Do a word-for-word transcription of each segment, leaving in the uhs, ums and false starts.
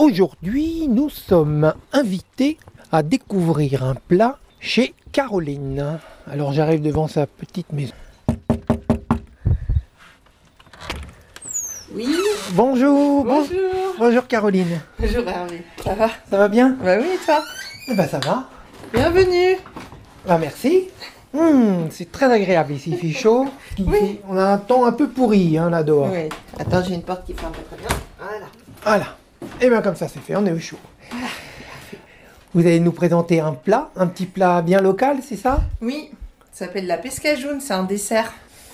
Aujourd'hui, nous sommes invités à découvrir un plat chez Caroline. Alors j'arrive devant sa petite maison. Oui. Bonjour. Bonjour. Bonjour Caroline. Bonjour Hervé. Ça va? Ça va bien? Bah oui, et toi? Eh ben ça va. Bienvenue. Ah merci. Hum, c'est très agréable ici, il fait chaud. Il Oui. fait- On a un temps un peu pourri hein, là dehors. Oui. Attends, j'ai une porte qui ferme pas très bien. Voilà. Voilà. Et bien comme ça c'est fait, on est au chaud. Vous allez nous présenter un plat, un petit plat bien local, c'est ça? Oui, ça s'appelle la pescajoune, c'est un dessert.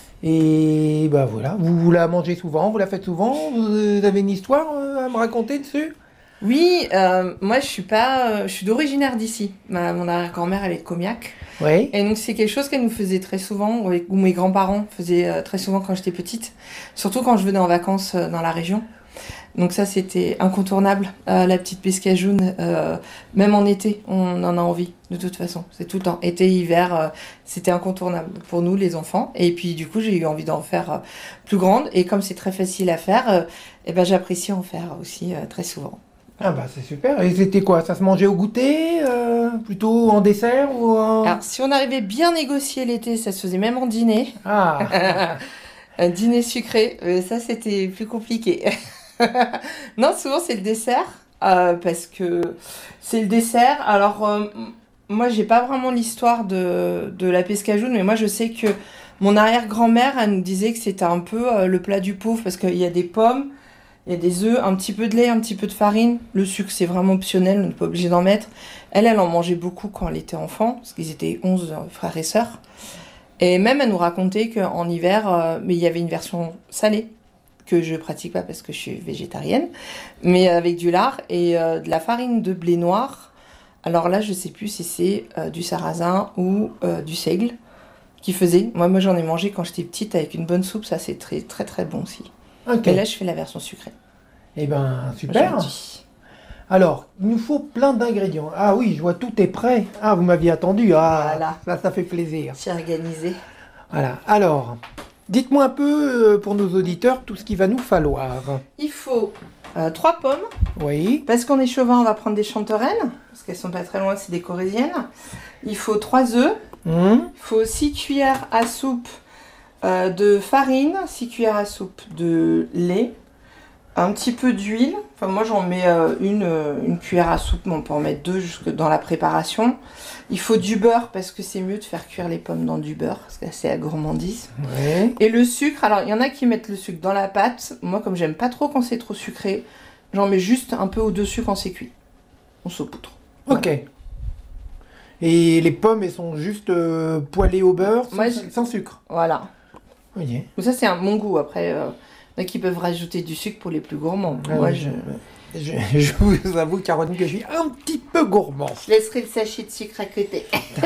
Et ben voilà, vous, vous la mangez souvent, vous la faites souvent, vous avez une histoire euh, à me raconter dessus? Oui, euh, moi je suis pas, euh, je suis d'originaire d'ici. Ma, mon arrière-grand-mère elle est de Comiac. Oui. Et donc c'est quelque chose qu'elle nous faisait très souvent, ou ou mes grands-parents faisaient euh, très souvent quand j'étais petite. Surtout quand je venais en vacances euh, dans la région. Donc ça c'était incontournable, euh, la petite pescajoune, euh, même en été, on en a envie de toute façon, c'est tout le temps, été, hiver, euh, c'était incontournable pour nous les enfants, et puis du coup j'ai eu envie d'en faire euh, plus grande, et comme c'est très facile à faire, euh, et ben j'apprécie en faire aussi euh, très souvent. Ah bah c'est super. Et c'était quoi? Ça se mangeait au goûter, euh, plutôt en dessert ou en... Alors si on arrivait bien négocier l'été, ça se faisait même en dîner, Ah. un dîner sucré, euh, ça c'était plus compliqué. Non, souvent c'est le dessert, euh, parce que c'est le dessert. Alors, euh, moi j'ai pas vraiment l'histoire de, de la pescajoune, mais moi je sais que mon arrière-grand-mère, elle nous disait que c'était un peu euh, le plat du pauvre, parce qu'il y a des pommes, il y a des œufs, un petit peu de lait, un petit peu de farine. Le sucre c'est vraiment optionnel, on n'est pas obligé d'en mettre. Elle, elle en mangeait beaucoup quand elle était enfant, parce qu'ils étaient onze frères et sœurs. Et même elle nous racontait qu'en hiver, euh, mais il y avait une version salée, que je pratique pas parce que je suis végétarienne, mais avec du lard et euh, de la farine de blé noir. Alors là, je sais plus si c'est euh, du sarrasin ou euh, du seigle qui faisait. Moi, moi j'en ai mangé quand j'étais petite avec une bonne soupe, ça c'est très très très bon aussi. Ok. Et là, je fais la version sucrée. Eh ben super. aujourd'hui. Alors, il nous faut plein d'ingrédients. Ah oui, je vois tout est prêt. Ah, vous m'aviez attendu. Ah, Voilà. ça, ça fait plaisir. C'est organisé. Voilà. Alors, dites-moi un peu, euh, pour nos auditeurs, tout ce qu'il va nous falloir. Il faut euh, trois pommes. Oui. Parce qu'on est chauvin, on va prendre des chanterelles, parce qu'elles sont pas très loin, c'est des corésiennes. Il faut trois œufs. Hum. Il faut six cuillères à soupe euh, de farine, six cuillères à soupe de lait, un petit peu d'huile. Enfin, moi, j'en mets euh, une, euh, une cuillère à soupe, mais on peut en mettre deux jusque dans la préparation. Il faut du beurre, parce que c'est mieux de faire cuire les pommes dans du beurre, parce que c'est la gourmandise. Ouais. Et le sucre, alors il y en a qui mettent le sucre dans la pâte. Moi, comme j'aime pas trop quand c'est trop sucré, j'en mets juste un peu au-dessus quand c'est cuit. On saupoudre. Ok. Et les pommes, elles sont juste euh, poêlées au beurre, sans, Moi, je- sans sucre. Voilà. Oui. Mais ça, c'est un bon goût. Après, euh, il y en a qui peuvent rajouter du sucre pour les plus gourmands. Ah Moi, oui, je... Je, je vous avoue, Caroline, que je suis un petit peu gourmand. je laisserai le sachet de sucre à côté.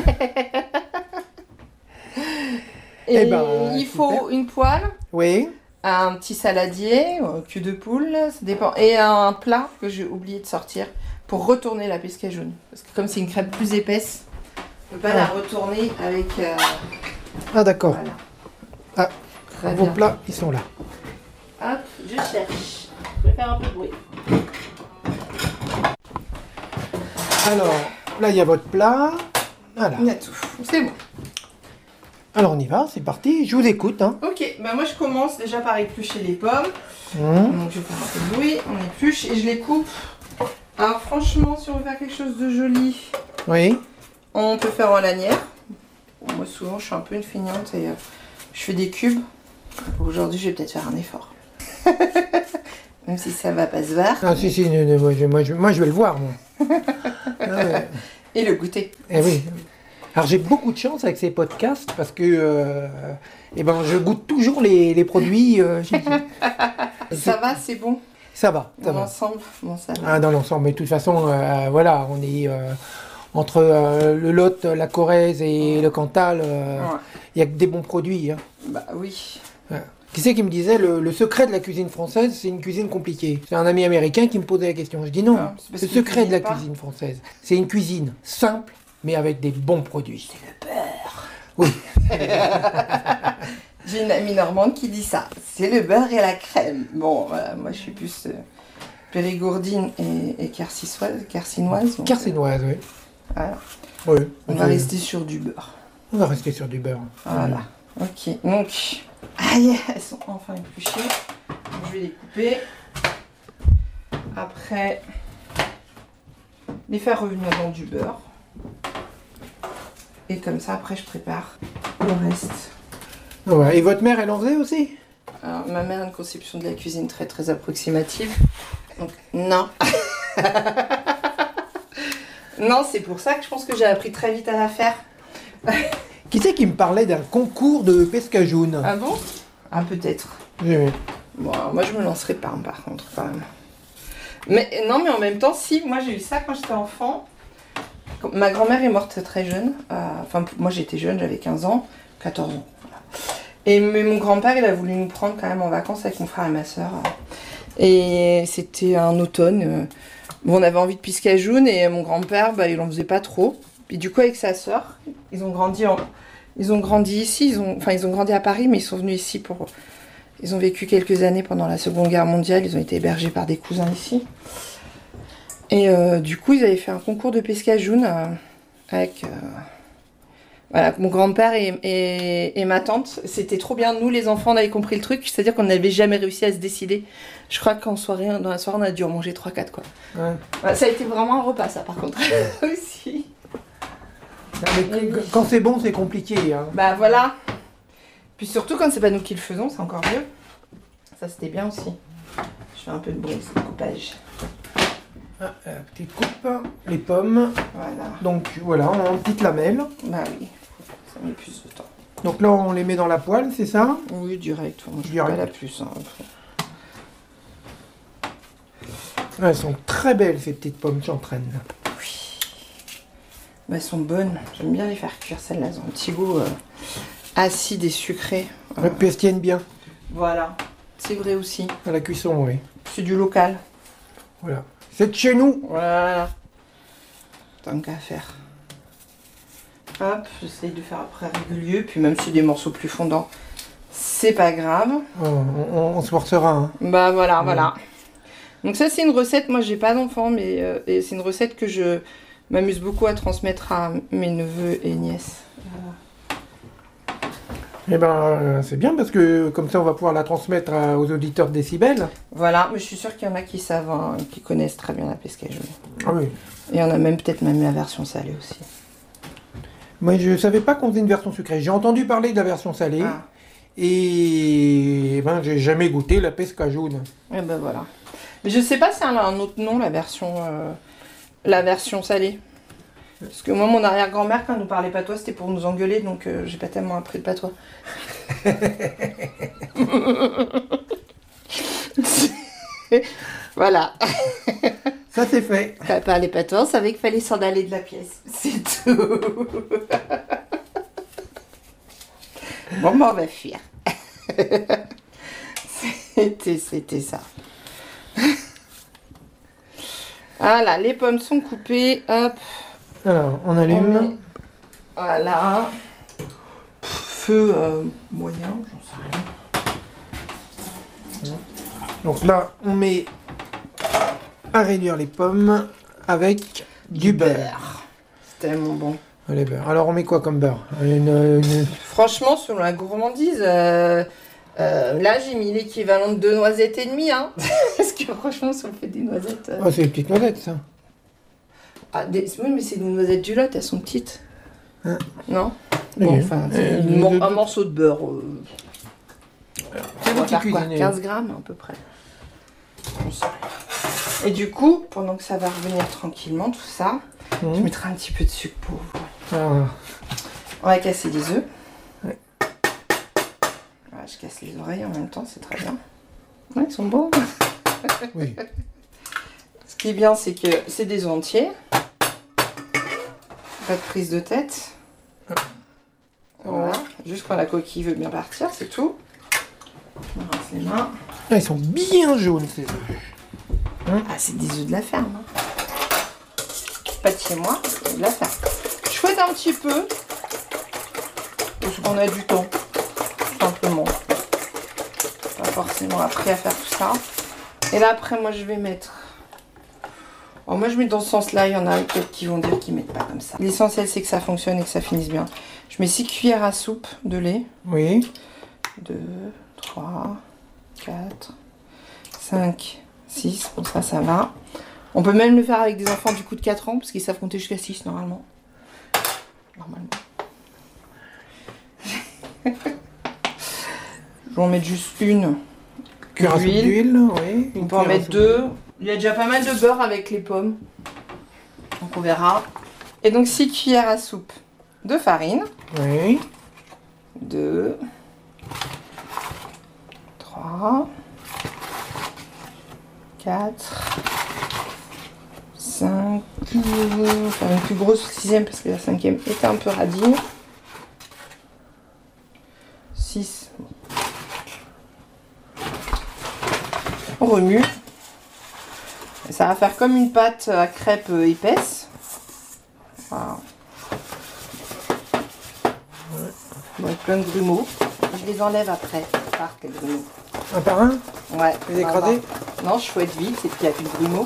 Et Eh ben, il super. faut une poêle, Oui. un petit saladier, un cul de poule, ça dépend, et un plat que j'ai oublié de sortir pour retourner la pescajoune. Parce que comme c'est une crêpe plus épaisse, on ne peut pas Ah. la retourner avec... euh, Ah, d'accord. Voilà. Ah, Très vos bien. plats, ils sont là. Hop, je cherche. Je vais faire un peu de bruit. Alors, là, il y a votre plat. Voilà. Il y a tout. C'est bon. Alors, on y va, c'est parti. Je vous écoute. Hein. Ok, bah moi je commence déjà par éplucher les pommes. Hum. Donc je vais faire un peu de bruit, on épluche et je les coupe. Alors franchement, si on veut faire quelque chose de joli, Oui. on peut faire en lanière. Moi souvent je suis un peu une feignante et euh, je fais des cubes. Aujourd'hui je vais peut-être faire un effort. Même si ça va pas se voir. Ah, si, si, non, non, moi, je, moi, je, moi, je vais le voir, moi. Ah, ouais. Et le goûter. Eh oui. Alors, j'ai beaucoup de chance avec ces podcasts parce que euh, eh ben, je goûte toujours les, les produits. euh, chez- Ça va, c'est bon. Ça va, ça Dans va. l'ensemble, bon ça va. Ah, dans l'ensemble, mais de toute façon, euh, voilà, on est euh, entre euh, le Lot, la Corrèze et le Cantal, euh, il Ouais. n'y a que des bons produits. Hein. Bah oui. Ouais. Qui c'est qui me disait le, le secret de la cuisine française, c'est une cuisine compliquée? C'est un ami américain qui me posait la question. Je dis non, Ah, c'est parce le qu'il secret de la cuisine pas. cuisine française, c'est une cuisine simple, mais avec des bons produits. C'est le beurre. Oui. J'ai une amie normande qui dit ça. C'est le beurre et la crème. Bon, voilà, moi je suis plus... euh, périgourdine et, et carcinoise. Carcinoise. donc, Carcinoise, oui. Voilà. Oui. On va rester sur du beurre. On va rester sur du beurre. Voilà. Ok. Donc, aïe, elles sont enfin épluchées. Je vais les couper. Après, les faire revenir dans du beurre. Et comme ça, après, je prépare le reste. Ouais. Et votre mère, elle en faisait aussi? Alors, ma mère a une conception de la cuisine très très approximative. Donc, non. Non, c'est pour ça que je pense que j'ai appris très vite à la faire. Qui c'est qui me parlait d'un concours de pescajoun? Ah bon? Ah, peut-être. Oui. Bon, alors, moi, je me lancerai pas, hein, par contre, quand même. Mais non, mais en même temps, si, moi, j'ai eu ça quand j'étais enfant. Ma grand-mère est morte très jeune. Euh, enfin, moi, j'étais jeune, j'avais quinze ans, quatorze ans. Voilà. Et mais mon grand-père, il a voulu nous prendre quand même en vacances avec mon frère et ma soeur. Et c'était un automne. Euh, bon, on avait envie de piscajoun et mon grand-père, bah, il en faisait pas trop. Puis du coup, avec sa soeur, ils ont grandi en... Ils ont grandi ici, ils ont... enfin ils ont grandi à Paris, mais ils sont venus ici pour... Ils ont vécu quelques années pendant la Seconde Guerre mondiale, ils ont été hébergés par des cousins ici. Et euh, du coup, ils avaient fait un concours de pescajoun euh, avec... Euh... Voilà, mon grand-père et, et, et ma tante. C'était trop bien, nous les enfants, on avait compris le truc, c'est-à-dire qu'on n'avait jamais réussi à se décider. Je crois qu'en soirée, dans la soirée, on a dû en manger trois quatre quoi. Ouais. Voilà, ça a été vraiment un repas ça par contre, aussi. Mais quand c'est bon, c'est compliqué. Hein. Bah voilà. Puis surtout quand c'est pas nous qui le faisons, c'est encore mieux. Ça c'était bien aussi. Je fais un peu de bruit, c'est le coupage. Ah, la petite coupe, les pommes. Voilà. Donc voilà, en petites lamelles. Bah oui, ça met plus de temps. Donc là, on les met dans la poêle, c'est ça? Oui, direct. Moi, je direct. fais pas la plus. Hein. Ah, elles sont très belles ces petites pommes chantraines. Oui. Bah, elles sont bonnes. J'aime bien les faire cuire celles-là. Elles ont un petit goût euh, acide et sucré. Ouais, puis elles se tiennent bien. Voilà. C'est vrai aussi. À la cuisson, oui. C'est du local. Voilà. C'est de chez nous. Voilà. Tant qu'à faire. Hop, j'essaye de faire après régulier. Puis même si des morceaux plus fondants, c'est pas grave. Oh, on, on, on se forcera. Hein. Bah voilà, Ouais. voilà. Donc ça c'est une recette, moi j'ai pas d'enfant, mais euh, et c'est une recette que je m'amuse beaucoup à transmettre à mes neveux et nièces. Voilà. Eh ben, euh, c'est bien parce que comme ça, on va pouvoir la transmettre à- aux auditeurs de Décibel. Voilà, mais je suis sûre qu'il y en a qui savent, hein, qui connaissent très bien la pescajoun. Ah oui. Et il y en a même peut-être même la version salée aussi. Moi, je savais pas qu'on faisait une version sucrée. J'ai entendu parler de la version salée. Ah. Et ben, j'ai jamais goûté la pescajoun. Et ben voilà. Mais je sais pas si elle a un autre nom, la version, euh, la version salée. Parce que moi, mon arrière-grand-mère, quand elle nous parlait patois, c'était pour nous engueuler, donc euh, j'ai pas tellement appris le patois. Voilà. Ça, c'est fait. Quand elle parlait patois, on savait qu'il fallait s'en aller de la pièce. C'est tout. Bon, ben, on va fuir. C'était, c'était ça. Voilà, les pommes sont coupées. Hop. Alors, on On allume. met- Voilà. Feu euh, moyen, j'en sais rien. Donc là, on met à réduire les pommes avec du, beurre. C'est tellement bon. Allez, beurre. Alors, on met quoi comme beurre? Une- une- Franchement, selon la gourmandise, euh, euh, là j'ai mis l'équivalent de deux noisettes et demie. Hein. Parce que franchement, si on fait des noisettes. euh, Oh, c'est les petites noisettes, ça. Ah, des... Oui, mais c'est des noisettes du Lot, elles sont petites. Hein. Non? Oui. Bon, enfin, c'est Euh, une mor- de- de- un morceau de beurre. Euh... C'est On vous va qui faire quoi, cuisinez. quinze grammes à peu près. On sait rien. Et du coup, pendant que ça va revenir tranquillement, tout ça, je Mmh. mettrai un petit peu de sucre pour vous. Ah. On va casser les œufs. Ouais. Voilà, je casse les oreilles en même temps, c'est très bien. Ouais, ils sont bons. Oui. Ce qui est bien, c'est que c'est des œufs entiers. Pas de prise de tête. Voilà. Juste quand la coquille veut bien partir, c'est tout. On rince les mains. Ah, ils sont bien jaunes, ces œufs. Ah, c'est des œufs de la ferme. hein. Pas de chez moi, c'est de la ferme. Je fouette un petit peu. Parce qu'on a du temps. Tout simplement. Pas forcément appris à faire tout ça. Et là, après, moi, je vais mettre Alors moi je mets dans ce sens-là, il y en a peut-être qui vont dire qu'ils mettent pas comme ça. L'essentiel c'est que ça fonctionne et que ça finisse bien. Je mets six cuillères à soupe de lait. Oui. deux, trois, quatre, cinq, six. Bon ça, ça va. On peut même le faire avec des enfants du coup de quatre ans parce qu'ils savent compter jusqu'à six normalement. Normalement. Je vais en mettre juste une. Cuillère à soupe d'huile, oui. On peut en mettre deux. Il y a déjà pas mal de beurre avec les pommes. Donc on verra. Et donc six cuillères à soupe de farine. Oui. deux, trois, quatre, cinq. On va faire une plus grosse sixième parce que la cinquième était un peu radine. six. On remue. Ça va faire comme une pâte à crêpes épaisse. Voilà. Bon, avec plein de grumeaux. Je les enlève après. Par quel grumeaux. Un par un? Ouais. Les écraser? Non, je fouette vite, c'est qu'il n'y a plus de grumeaux.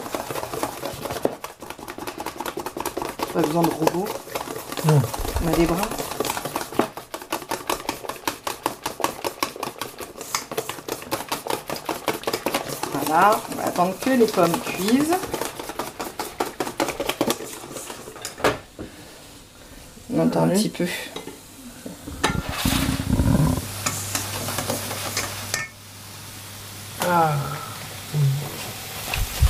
Pas besoin de robots. Non. On a des bras. Voilà, on va attendre que les pommes cuisent. On entend un petit peu